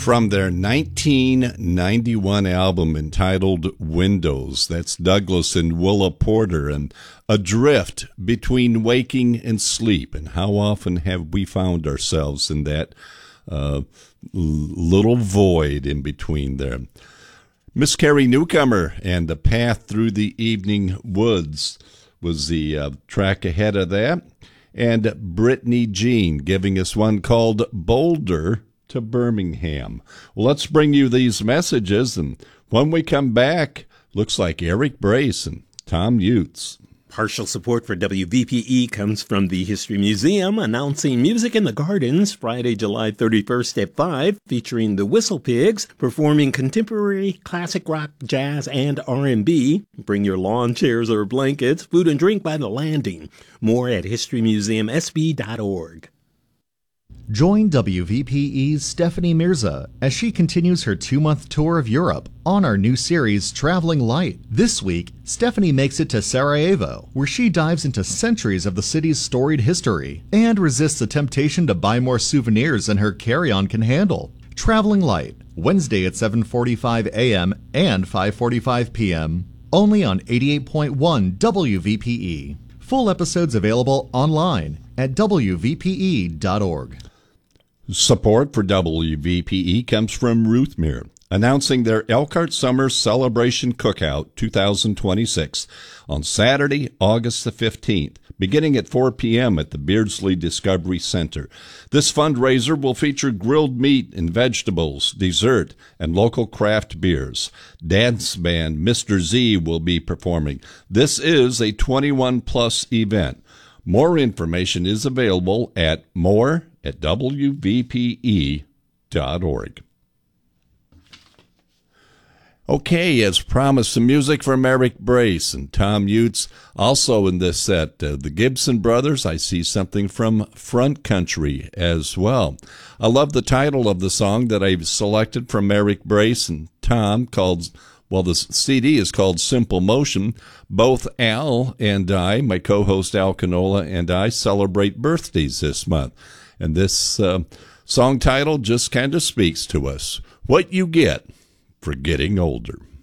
from their 1991 album entitled Windows. That's Douglas and Willa Porter, and Adrift Between Waking and Sleep. And how often have we found ourselves in that little void in between there? Miss Carrie Newcomer and The Path Through the Evening Woods was the track ahead of that. And Brittany Jean giving us one called Boulder to Birmingham. Well, let's bring you these messages, and when we come back, looks like Eric Brace and Tom Utes. Partial support for WVPE comes from the History Museum, announcing Music in the Gardens Friday, July 31st at 5, featuring the Whistle Pigs, performing contemporary, classic rock, jazz, and R&B. Bring your lawn chairs or blankets, food and drink by the landing. More at historymuseumsb.org. Join WVPE's Stephanie Mirza as she continues her 2-month tour of Europe on our new series, Traveling Light. This week, Stephanie makes it to Sarajevo, where she dives into centuries of the city's storied history and resists the temptation to buy more souvenirs than her carry-on can handle. Traveling Light, Wednesday at 7:45 a.m. and 5:45 p.m. Only on 88.1 WVPE. Full episodes available online at WVPE.org. Support for WVPE comes from Ruthmere, announcing their Elkhart Summer Celebration Cookout 2026 on Saturday, August the 15th, beginning at 4 p.m. at the Beardsley Discovery Center. This fundraiser will feature grilled meat and vegetables, dessert, and local craft beers. Dance band Mr. Z will be performing. This is a 21-plus event. More information is available at more@wvpe.org. Okay, as promised, some music from Eric Brace and Tom Utes. Also in this set, the Gibson Brothers. I see something from Front Country as well. I love the title of the song that I've selected from Eric Brace and Tom called, well, the CD is called Simple Motion. Both Al and I, my co-host Al Canola, and I celebrate birthdays this month. And this song title just kind of speaks to us. What you get for getting older.